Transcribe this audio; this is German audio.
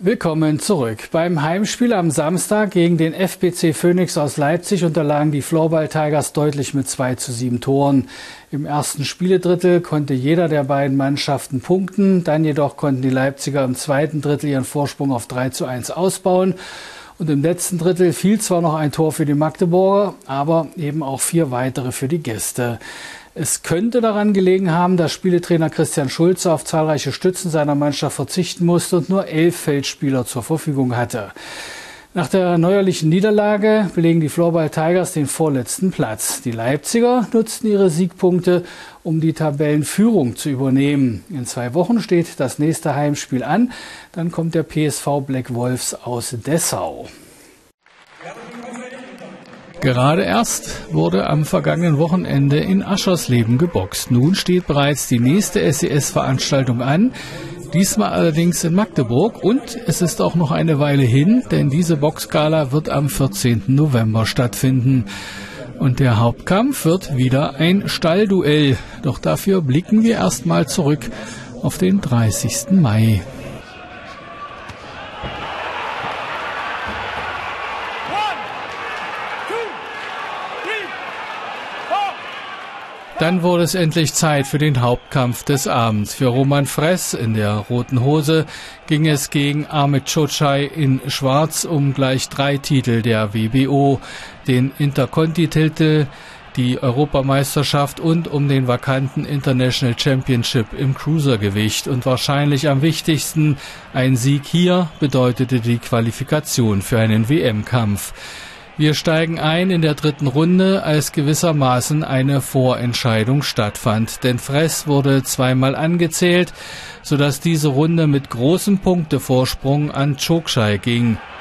Willkommen zurück. Beim Heimspiel am Samstag gegen den FBC Phoenix aus Leipzig unterlagen die Floorball Tigers deutlich mit 2:7 Toren. Im ersten Spieledrittel konnte jeder der beiden Mannschaften punkten. Dann jedoch konnten die Leipziger im zweiten Drittel ihren Vorsprung auf 3:1 ausbauen. Und im letzten Drittel fiel zwar noch ein Tor für die Magdeburger, aber eben auch 4 weitere für die Gäste. Es könnte daran gelegen haben, dass Spieletrainer Christian Schulze auf zahlreiche Stützen seiner Mannschaft verzichten musste und nur 11 Feldspieler zur Verfügung hatte. Nach der neuerlichen Niederlage belegen die Floorball Tigers den vorletzten Platz. Die Leipziger nutzten ihre Siegpunkte, um die Tabellenführung zu übernehmen. In 2 Wochen steht das nächste Heimspiel an. Dann kommt der PSV Black Wolves aus Dessau. Gerade erst wurde am vergangenen Wochenende in Aschersleben geboxt. Nun steht bereits die nächste SES-Veranstaltung an, diesmal allerdings in Magdeburg. Und es ist auch noch eine Weile hin, denn diese Boxgala wird am 14. November stattfinden. Und der Hauptkampf wird wieder ein Stallduell. Doch dafür blicken wir erstmal zurück auf den 30. Mai. Dann wurde es endlich Zeit für den Hauptkampf des Abends. Für Roman Fress in der roten Hose ging es gegen Ahmet Çocay in Schwarz um gleich 3 Titel der WBO, den Interconti-Titel, die Europameisterschaft und um den vakanten International Championship im Cruisergewicht. Und wahrscheinlich am wichtigsten, ein Sieg hier bedeutete die Qualifikation für einen WM-Kampf. Wir steigen ein in der 3. Runde, als gewissermaßen eine Vorentscheidung stattfand. Denn Fress wurde 2-mal angezählt, sodass diese Runde mit großem Punktevorsprung an Çocay ging.